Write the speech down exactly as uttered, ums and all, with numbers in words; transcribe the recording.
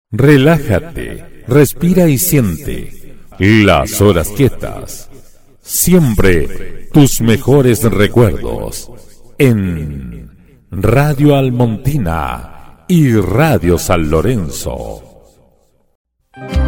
Relájate, respira y siente las horas quietas. Siempre tus mejores recuerdos en Radio Almontina y Radio San Lorenzo.